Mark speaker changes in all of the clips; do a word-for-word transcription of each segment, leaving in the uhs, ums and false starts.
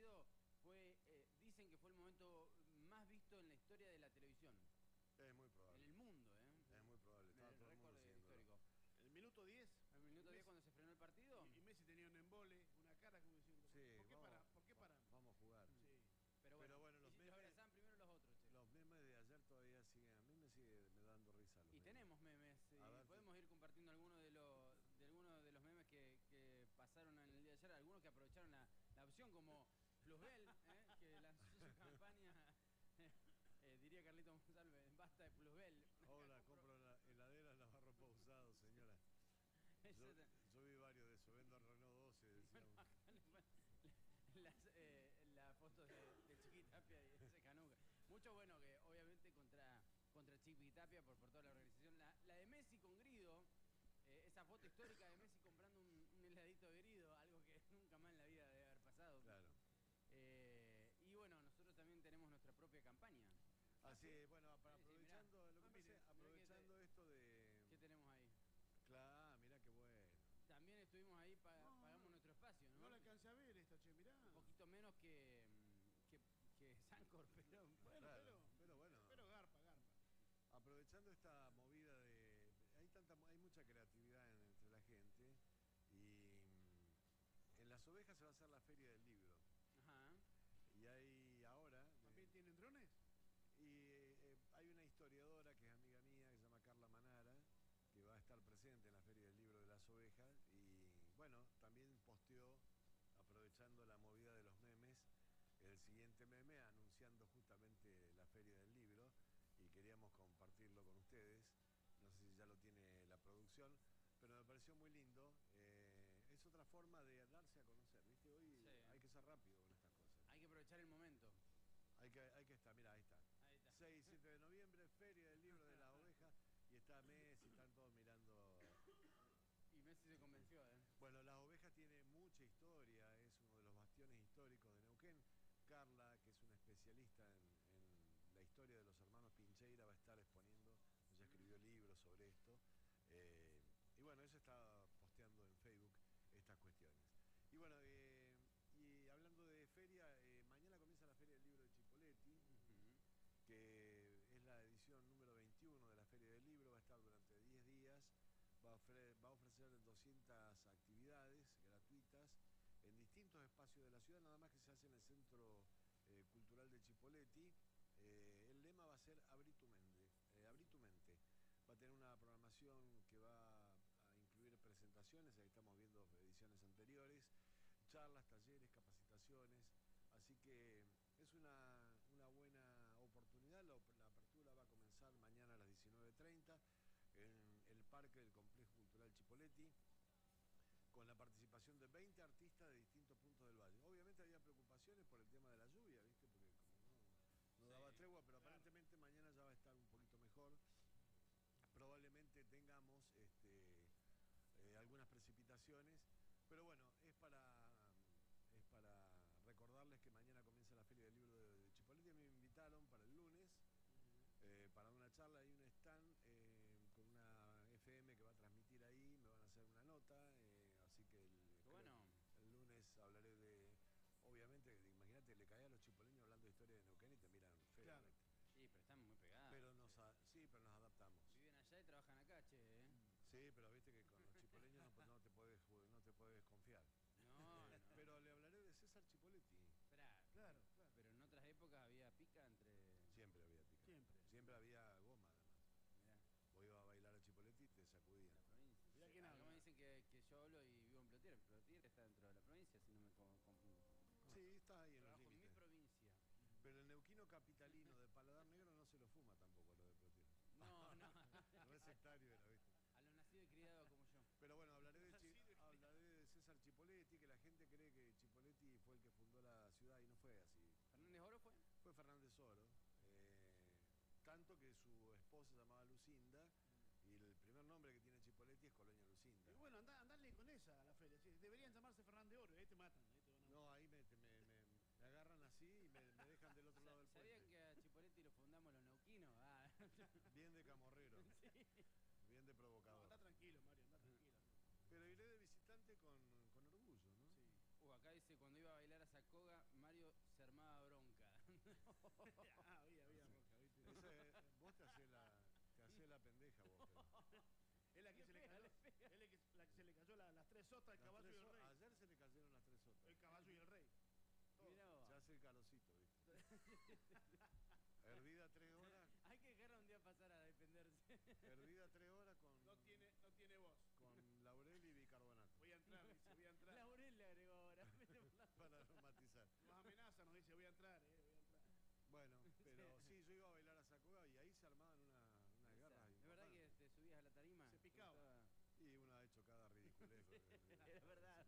Speaker 1: partido fue, eh, dicen que fue el momento más visto en la historia de la televisión.
Speaker 2: Es muy probable.
Speaker 1: En el mundo, ¿eh?
Speaker 2: Es muy probable. Estaba
Speaker 1: el
Speaker 2: todo el
Speaker 1: récord
Speaker 2: mundo siguiéndolo.
Speaker 1: histórico.
Speaker 3: El minuto diez.
Speaker 1: ¿El minuto diez cuando se frenó el partido?
Speaker 3: Y, y Messi tenía un embole, una cara como diciendo,
Speaker 2: Sí,
Speaker 3: ¿por qué
Speaker 2: vamos,
Speaker 3: paran? ¿Por qué paran?
Speaker 2: Vamos a jugar.
Speaker 3: Sí.
Speaker 1: Pero bueno,
Speaker 2: Pero bueno, los
Speaker 1: y
Speaker 2: memes-
Speaker 1: los abrazaban primero los otros, che.
Speaker 2: Los memes de ayer todavía siguen. A mí me sigue me dando risa los
Speaker 1: Y
Speaker 2: memes.
Speaker 1: tenemos memes, y
Speaker 2: A ver,
Speaker 1: podemos ir compartiendo algunos de los de algunos de los memes que, que pasaron en el día de ayer, algunos que aprovecharon la, la opción, como Plusbel, ¿eh? que lanzó su campaña, eh, diría Carlito Monsalve, basta de Plusbel.
Speaker 2: Hola, compro la heladera Navarro Pausado, señora. Yo, yo vi varios de eso, vendo Renault doce, decíamos.
Speaker 1: Las, eh, las fotos de, de Chiquitapia y ese Canuca. Mucho bueno que obviamente contra, contra Chiquitapia por, por toda la organización. La, la de Messi con Grido, eh, esa foto histórica de Messi comprando un, un heladito de Grido, algo que nunca más en la vida debe haber pasado.
Speaker 2: Claro.
Speaker 1: Eh, y bueno, nosotros también tenemos nuestra propia campaña.
Speaker 2: Así es, bueno, para,
Speaker 1: Sí, sí,
Speaker 2: aprovechando,
Speaker 1: mirá.
Speaker 2: lo que
Speaker 1: Ah,
Speaker 2: pasa es,
Speaker 1: mire, mirá
Speaker 2: aprovechando
Speaker 1: que te-
Speaker 2: esto de...
Speaker 1: ¿Qué tenemos ahí?
Speaker 2: Claro, mira qué bueno.
Speaker 1: También estuvimos ahí, pa-
Speaker 3: No,
Speaker 1: pagamos
Speaker 3: no.
Speaker 1: nuestro espacio, ¿no?
Speaker 3: No la alcancé a ver esta, che, mirá.
Speaker 1: Un poquito menos que, mm, que, que Sancor, pero...
Speaker 3: Bueno,
Speaker 2: Claro,
Speaker 3: pero,
Speaker 2: pero bueno.
Speaker 3: pero garpa, garpa.
Speaker 2: Aprovechando esta movida de... Hay tanta hay mucha creatividad en- entre la gente y mm, en Las Ovejas se va a hacer la Feria del Libro.
Speaker 1: Ajá.
Speaker 2: Y hay ahora...
Speaker 3: ¿También
Speaker 2: eh,
Speaker 3: tienen drones?
Speaker 2: Y eh, hay una historiadora que es amiga mía, que se llama Carla Manara, que va a estar presente en la Feria del Libro de Las Ovejas. Y bueno, también posteó, aprovechando la movida de los memes, el siguiente meme anunciando justamente la Feria del Libro. Y queríamos compartirlo con ustedes. No sé si ya lo tiene la producción, pero me pareció muy lindo. Eh, es otra forma de darse a conocer, ¿viste? Hoy
Speaker 1: Sí.
Speaker 2: hay que ser rápido con estas cosas.
Speaker 1: Hay que aprovechar el momento.
Speaker 2: Hay que, hay que estar, mira, ahí está.
Speaker 1: Ahí está.
Speaker 2: seis y siete de noviembre, Feria del Libro de la Oveja, y está Messi, están todos mirando.
Speaker 1: Y Messi se convenció, ¿eh?
Speaker 2: Bueno, Las Ovejas tiene mucha historia, es uno de los bastiones históricos de Neuquén. Carla, que es una especialista en, en la historia de los hermanos Pincheira, va a estar exponiendo, ella escribió libros sobre esto. Eh, y bueno, ella está posteando en Facebook estas cuestiones. Y bueno, eh, y hablando de feria, eh, mañana comienza la Feria del Libro de Chipoleti,
Speaker 1: Ujú.
Speaker 2: que es la edición número veintiuno de la Feria del Libro, va a estar durante diez días, va a, ofre va a ofrecer doscientas actividades gratuitas en distintos espacios de la ciudad, nada más que se hace en el Centro eh, Cultural de Chipoleti. Eh, el lema va a ser Abrí tu mente, eh, Abrí tu mente. Va a tener una programación que va a incluir presentaciones, ahí estamos viendo ediciones anteriores, charlas, talleres, capacitaciones, así que es una, una buena oportunidad. La, la apertura va a comenzar mañana a las diecinueve treinta en el Parque del Complejo Cultural Chipoleti, con la participación de veinte artistas de distintos puntos del valle. Obviamente había preocupaciones por el tema de la lluvia, ¿viste? Porque como no, no daba
Speaker 1: Sí,
Speaker 2: tregua, pero
Speaker 3: claro.
Speaker 2: aparentemente mañana ya va a estar un poquito mejor. Probablemente tengamos este, eh, algunas precipitaciones, pero bueno, es para, es para recordarles que mañana comienza la Feria del Libro de, de Chipoleti. Me invitaron para el lunes, eh, para una charla. Hay un stand eh, con una F M que va a transmitir ahí, me van a hacer una nota, eh, así que el,
Speaker 1: Bueno.
Speaker 2: el lunes hablaré de, obviamente, imagínate, le cae a los chipoleños hablando de historia de Neuquén y te miran feo.
Speaker 3: Claro.
Speaker 1: Sí, pero están muy pegados.
Speaker 2: Pero nos, a, sí, pero nos adaptamos.
Speaker 1: Viven allá y trabajan acá, che, ¿eh?
Speaker 2: Sí, pero viste que con los chipoleños no, no te podés, no te podés confiar.
Speaker 1: No,
Speaker 2: Eh,
Speaker 1: no.
Speaker 2: Pero le hablaré de César Chipoletti.
Speaker 1: Esperá,
Speaker 3: Claro, claro.
Speaker 1: pero en otras épocas había pica entre...
Speaker 2: Siempre había pica.
Speaker 3: Siempre.
Speaker 2: Siempre había goma, además.
Speaker 1: Mirá,
Speaker 2: Vos ibas a bailar a Chipoletti y te sacudían.
Speaker 1: la provincia.
Speaker 3: Mirá
Speaker 1: Sí,
Speaker 3: quién
Speaker 1: acá
Speaker 3: habla.
Speaker 1: me dicen que, que yo hablo y vivo en Plotier. Plotier está dentro de la provincia, si no me co- confundo.
Speaker 2: Sí, está ahí en los
Speaker 1: Trabajo en mi
Speaker 2: límites.
Speaker 1: provincia.
Speaker 2: Pero el neuquino capitalino de paladar negro no se lo fuma tampoco, lo de Plotier.
Speaker 1: No, no.
Speaker 2: No es sectario era, ¿viste?
Speaker 1: A los nacidos y criados como yo.
Speaker 2: Pero bueno, hablaré de, Chi-
Speaker 3: Nacido y criado.
Speaker 2: hablaré de César Chipoletti, que la gente cree que Chipoletti fue el que fundó la ciudad y no fue así.
Speaker 1: ¿Fernández Oro fue?
Speaker 2: Fue Fernández Oro, eh, tanto que su esposa se llamaba Lucinda y el primer nombre que tiene Chipoletti es Colonia Lucinda.
Speaker 3: Y bueno, andá, andale con esa a la feria. Sí, deberían llamarse Fernández Oro, ahí te matan. Ahí te van a...
Speaker 2: No, ahí me, me, me- me agarran así y me, me dejan del otro lado del
Speaker 1: ¿Sabían
Speaker 2: puente.
Speaker 1: que a Chipoletti lo fundamos los neuquinos? Ah.
Speaker 2: Bien de camorrero, bien de
Speaker 3: No,
Speaker 2: provocador.
Speaker 3: anda tranquilo, Mario, anda tranquilo.
Speaker 2: Pero iré de visitante con, con orgullo, ¿no?
Speaker 3: Sí.
Speaker 1: Uh, acá dice, cuando iba a bailar a Sacoga, Mario
Speaker 3: Ah, había, había roca, ¿viste?
Speaker 2: Esa es- vos te hacés la, te hacés la pendeja vos, pero.
Speaker 3: Es la que
Speaker 1: Le
Speaker 3: se le
Speaker 1: pega,
Speaker 3: cayó,
Speaker 1: le pega.
Speaker 3: es la que, la que se le cayó la- las tres sotas, el
Speaker 2: Las
Speaker 3: caballo y
Speaker 2: tres
Speaker 3: el
Speaker 2: so-
Speaker 3: rey.
Speaker 2: Ayer se le cayeron las tres sotas.
Speaker 3: El caballo y el rey. Todo.
Speaker 1: Mirá vos.
Speaker 2: Se hace el calocito, ¿viste? Hervida tres horas,
Speaker 1: Hay que dejarla un día pasar a defenderse.
Speaker 2: hervida tres horas con,
Speaker 3: No tiene, no tiene voz.
Speaker 2: con laurel y bicarbonato.
Speaker 3: Voy a entrar, dice, voy a entrar.
Speaker 1: Laurel le agregó ahora. Vete por la-
Speaker 2: Para aromatizar.
Speaker 3: Nos amenaza, nos dice, voy a entrar, eh, voy a entrar.
Speaker 2: Bueno, pero sí, yo iba a bailar a Sacoa y ahí se armaban una, unas guerras.
Speaker 1: ¿Es verdad que
Speaker 2: importantes.
Speaker 1: te subías a la tarima?
Speaker 3: Se picaba.
Speaker 1: Estaba-
Speaker 2: Y uno ha hecho cada ridiculez.
Speaker 1: Era verdad.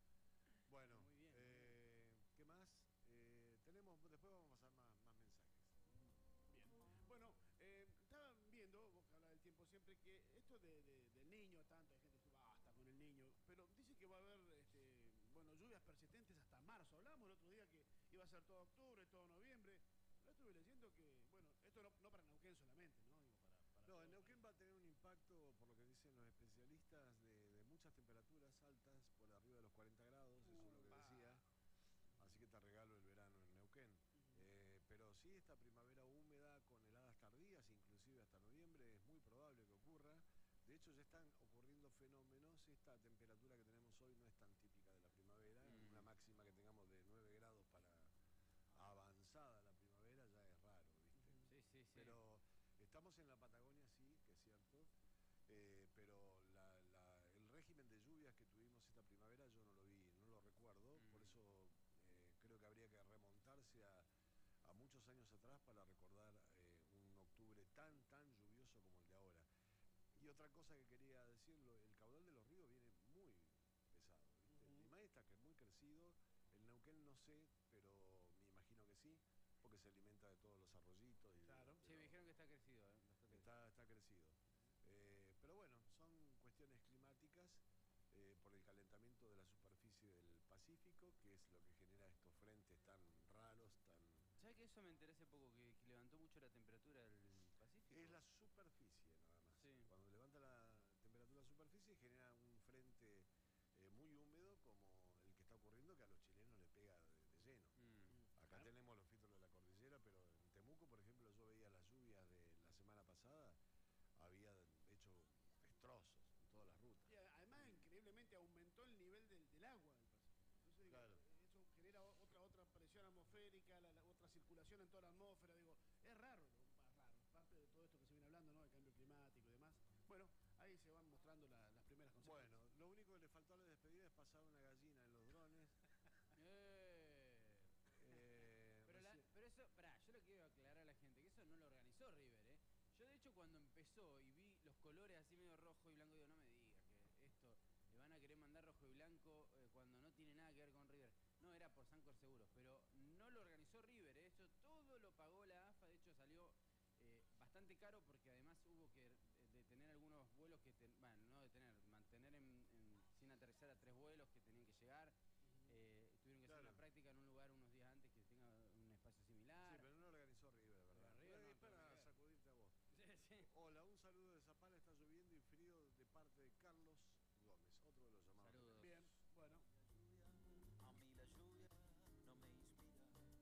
Speaker 2: Bueno,
Speaker 1: Muy bien.
Speaker 2: eh, ¿qué más? Eh, tenemos, después vamos a pasar más, más mensajes.
Speaker 3: Bien. Bueno, eh, estaban viendo, vos que hablas del tiempo siempre, que esto de, de- del niño, tanto hay gente que dice, basta con el niño, pero dice que va a haber este, bueno, lluvias persistentes hasta marzo. Hablábamos el otro día que iba a ser todo octubre, todo noviembre. Yo estuve leyendo que, bueno, esto no, no para Neuquén solamente, ¿no? Digo, para, para
Speaker 2: No,
Speaker 3: todo
Speaker 2: en
Speaker 3: el
Speaker 2: Neuquén
Speaker 3: país.
Speaker 2: va a tener un impacto, por lo que dicen los especialistas, de, de muchas temperaturas altas, por arriba de los cuarenta grados, eso es lo que
Speaker 3: Upa.
Speaker 2: decía. Así que te regalo el verano en Neuquén. Eh, pero sí, esta primavera húmeda con heladas tardías, inclusive hasta noviembre, es muy probable que ocurra. De hecho, ya están ocurriendo fenómenos. Esta temperatura que tenemos hoy no es tan típica de la primavera.
Speaker 1: Mm.
Speaker 2: Una máxima que tengamos de nueve grados para avanzada la primavera ya es raro, ¿viste?
Speaker 1: Sí, sí, sí.
Speaker 2: Pero estamos en la Patagonia, sí, que es cierto. Eh, pero la- la- el régimen de lluvias que tuvimos esta primavera yo no lo vi, no lo recuerdo.
Speaker 1: Mm.
Speaker 2: Por eso eh, creo que habría que remontarse a, a muchos años atrás para recordar eh, un octubre tan, tan lluvioso como el de ahora. Y otra cosa que quería decirlo, el caudal de los ríos viene muy pesado, ¿viste? El
Speaker 3: Ujú.
Speaker 2: Limay está que muy crecido, el Neuquén no sé, pero me imagino que sí, porque se alimenta de todos los arroyitos. Y de-
Speaker 3: Claro.
Speaker 2: de
Speaker 1: Sí, me
Speaker 2: los-
Speaker 1: dijeron que está crecido, ¿eh? Bastante.
Speaker 2: Está, está crecido. Eh, pero bueno, son cuestiones climáticas eh, por el calentamiento de la superficie del Pacífico, que es lo que genera estos frentes tan raros, tan...
Speaker 1: ¿Sabes que eso me enteré hace poco? Que, que levantó mucho la temperatura del Pacífico.
Speaker 2: Es la superficie nada más.
Speaker 1: Sí.
Speaker 2: Cuando levanta la temperatura de la superficie genera un frente eh, muy húmedo como el que está ocurriendo, que a los chilenos le pega de, de lleno.
Speaker 1: Mm.
Speaker 2: Acá tenemos los filtros de la cordillera, pero en Temuco, por ejemplo, yo veía las lluvias de la semana pasada, había hecho destrozos en todas las rutas.
Speaker 3: Y a- además, increíblemente, aumentó el nivel del, del agua del Pacífico. Entonces, digo,
Speaker 2: Claro.
Speaker 3: eh, eso genera o- otra otra presión atmosférica, la, la otra circulación en toda la atmósfera. Digo, es raro, ¿no? Es raro, es parte de todo esto que se viene hablando, ¿no? El cambio climático y demás. Bueno, ahí se van mostrando la- las primeras consecuencias.
Speaker 2: Bueno, lo único que le faltó a la despedida es pasar una gallina en los drones.
Speaker 1: Eh.
Speaker 2: Eh,
Speaker 1: Pero, la-
Speaker 2: recién-
Speaker 1: pero eso, pará, yo lo quiero aclarar a la gente, que eso no lo organizó River, ¿eh? Yo de hecho cuando empezó y vi los colores así medio rojo y blanco, digo, no me digas que esto le van a querer mandar rojo y blanco eh, cuando no tiene nada que ver con River. No, era por Sancor Seguros, pero no lo organizó River, ¿eh? Eso todo lo pagó la A F A, de hecho salió eh, bastante caro porque además hubo que eh, detener algunos vuelos que, ten- bueno, no detener, mantener en, en- sin aterrizar a tres vuelos que tenían que llegar. Eh, tuvieron que hacer
Speaker 2: Claro.
Speaker 1: una práctica en un lugar unos días antes que tenga un espacio similar.
Speaker 2: Sí, pero no lo organizó River, ¿verdad?
Speaker 1: Pero River no
Speaker 2: Eh,
Speaker 1: tuvo nada
Speaker 2: para
Speaker 1: que ver.
Speaker 2: sacudirte a vos.
Speaker 1: Sí, sí.
Speaker 2: Hola, un saludo de Zapala, está lloviendo y frío de parte de Carlos Gómez, otro de los llamados.
Speaker 1: Saludos.
Speaker 3: Bien, bueno.
Speaker 4: A mí la lluvia no me inspira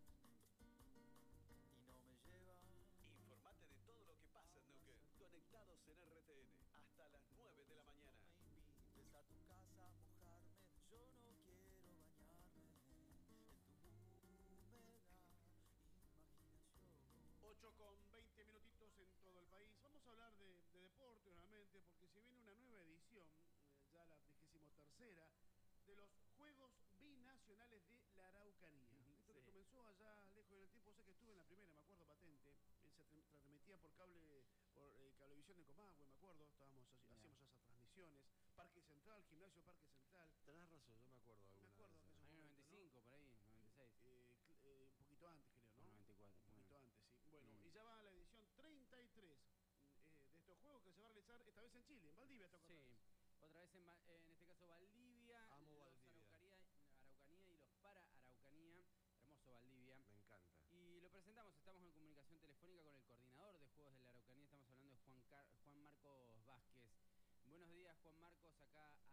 Speaker 4: y no me lleva.
Speaker 5: Informate de todo lo que pasa en Neuquén. Conectados en R T N hasta las nueve de la mañana.
Speaker 4: Me invites a tu casa a mojarme. Yo no quiero bañarme en tu húmeda imaginación.
Speaker 3: ocho con veinte minutitos en todo el país. Vamos a hablar de, de deporte nuevamente, porque se viene una nueva edición, eh, ya la trigésimo tercera, de los Juegos Binacionales de la Araucanía.
Speaker 1: Ujú,
Speaker 3: Esto
Speaker 1: sí.
Speaker 3: que comenzó allá lejos del tiempo, sé que estuve en la primera, me acuerdo patente, eh, se tra- transmitía por cable, por eh, Cablevisión de Comahue, me acuerdo, estábamos así-
Speaker 1: Mirá.
Speaker 3: hacíamos esas transmisiones, Parque Central, Gimnasio Parque Central,
Speaker 2: Tenés razón, yo me acuerdo de
Speaker 3: Me
Speaker 2: alguna
Speaker 3: acuerdo
Speaker 2: de
Speaker 3: que
Speaker 2: esas.
Speaker 3: eso-
Speaker 1: Año
Speaker 3: momento,
Speaker 1: noventa y cinco, por ahí, noventa y seis.
Speaker 3: eh, cl- eh, un poquito antes creo, ¿no?
Speaker 1: O noventa y cuatro,
Speaker 3: Un poquito
Speaker 1: bueno.
Speaker 3: antes, sí. Bueno,
Speaker 1: Mm.
Speaker 3: y ya va a la edición treinta y tres eh, de estos juegos que se va a realizar esta vez en Chile, en Valdivia. Esta otra
Speaker 1: Sí,
Speaker 3: vez.
Speaker 1: otra vez en, Va- eh, en este caso Valdivia,
Speaker 2: Amo
Speaker 1: los
Speaker 2: Valdivia.
Speaker 1: Araucanía, Araucanía y los para Araucanía, hermoso Valdivia.
Speaker 2: Me encanta.
Speaker 1: Y lo presentamos, estamos en comunicación telefónica con el coordinador de Juegos de la Araucanía, estamos hablando de Juan, Car- Juan Marcos Vázquez. Buenos días, Juan Marcos, acá